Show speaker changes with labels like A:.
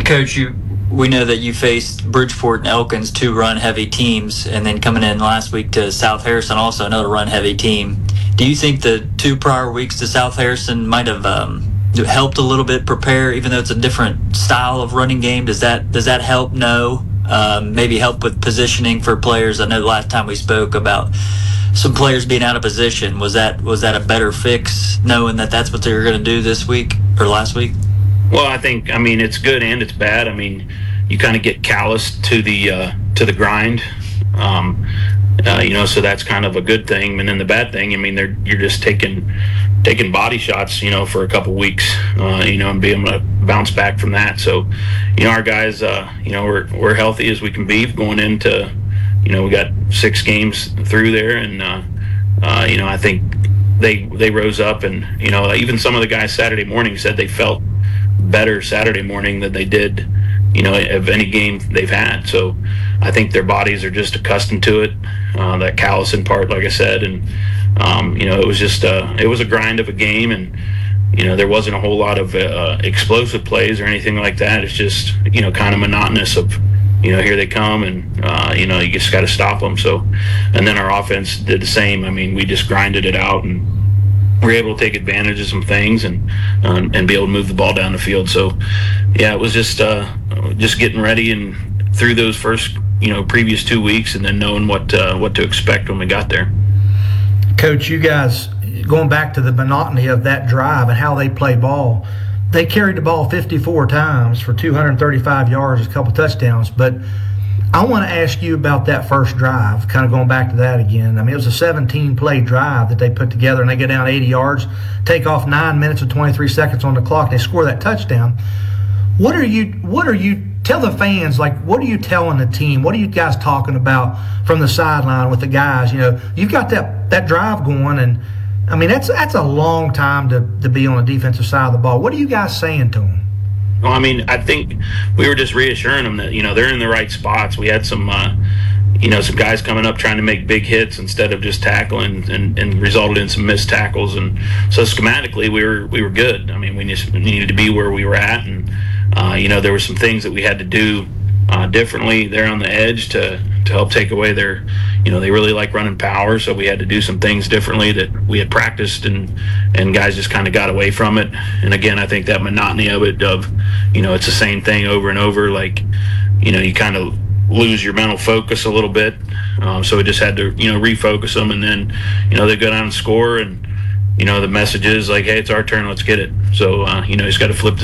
A: Coach, we know that you faced Bridgeport and Elkins, two run-heavy teams, and then coming in last week to South Harrison, also another run-heavy team. Do you think the two prior weeks to South Harrison might have helped a little bit prepare, even though it's a different style of running game? Does that help? No. Maybe help with positioning for players. I know the last time we spoke about some players being out of position. Was that a better fix, knowing that that's what they were going to do this week or last week?
B: Well, I mean, it's good and it's bad. I mean, you kind of get calloused to the grind, so that's kind of a good thing. And then the bad thing, I mean, you're just taking body shots, for a couple weeks, and being able to bounce back from that. So, our guys, we're healthy as we can be going into, we got 6 games through there, and I think they rose up, and even some of the guys Saturday morning said they felt better Saturday morning than they did, of any game they've had. So I think their bodies are just accustomed to it, that callousing part, like I said, and it was just it was a grind of a game, and there wasn't a whole lot of explosive plays or anything like that. It's just kind of monotonous of here they come, and you just got to stop them. So, and then our offense did the same. I mean, we just grinded it out, and we're able to take advantage of some things and be able to move the ball down the field. So, yeah, it was just getting ready and through those first previous 2 weeks, and then knowing what to expect when we got there.
C: Coach, you guys, going back to the monotony of that drive and how they play ball, they carried the ball 54 times for 235 yards, a couple touchdowns. But I want to ask you about that first drive, kind of going back to that again. I mean, it was a 17-play drive that they put together, and they get down 80 yards, take off 9 minutes and 23 seconds on the clock. They score that touchdown. What are you tell the fans, like, what are you telling the team? What are you guys talking about from the sideline with the guys? You've got that drive going, and I mean, that's a long time to be on the defensive side of the ball. What are you guys saying to them?
B: Well, I mean, I think we were just reassuring them that, they're in the right spots. We had some guys coming up trying to make big hits instead of just tackling, and resulted in some missed tackles. And so schematically, we were good. I mean, we just needed to be where we were at, and there were some things that we had to do differently there on the edge to help take away their, they really like running power, so we had to do some things differently that we had practiced, and guys just kind of got away from it. And again, I think that monotony of it, it's the same thing over and over, like, you kind of lose your mental focus a little bit. So we just had to, refocus them, and then, they go down and score, and, the message is like, hey, it's our turn, let's get it. So, you just got to flip the